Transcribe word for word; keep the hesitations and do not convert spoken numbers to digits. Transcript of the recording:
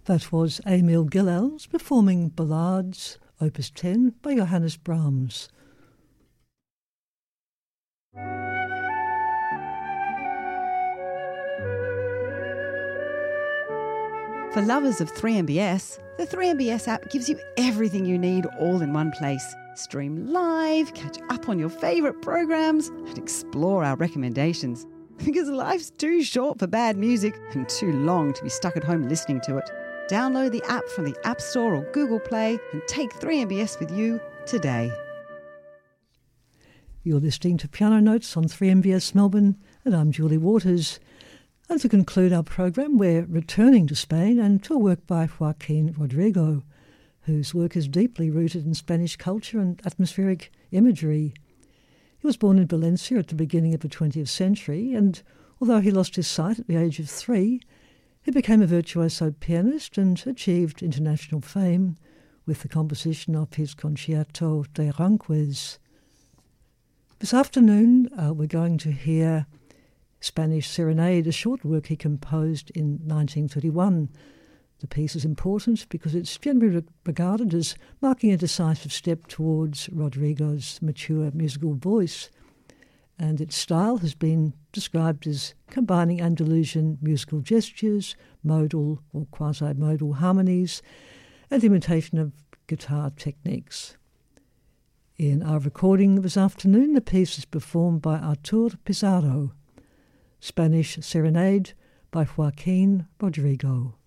That was Emil Gilels performing Ballades, Opus ten by Johannes Brahms. For lovers of three M B S, the three M B S app gives you everything you need all in one place. Stream live, catch up on your favourite programs, and explore our recommendations. Because life's too short for bad music and too long to be stuck at home listening to it. Download the app from the App Store or Google Play and take three M B S with you today. You're listening to Piano Notes on three M B S Melbourne, and I'm Julie Waters. And to conclude our program, we're returning to Spain and to a work by Joaquin Rodrigo, whose work is deeply rooted in Spanish culture and atmospheric imagery. He was born in Valencia at the beginning of the twentieth century, and although he lost his sight at the age of three, he became a virtuoso pianist and achieved international fame with the composition of his Concierto de Aranjuez. This afternoon, uh, we're going to hear Spanish Serenade, a short work he composed in nineteen thirty-one. The piece is important because it's generally regarded as marking a decisive step towards Rodrigo's mature musical voice, and its style has been described as combining Andalusian musical gestures, modal or quasi-modal harmonies, and imitation of guitar techniques. In our recording this afternoon, the piece is performed by Artur Pizarro. Spanish Serenade by Joaquin Rodrigo.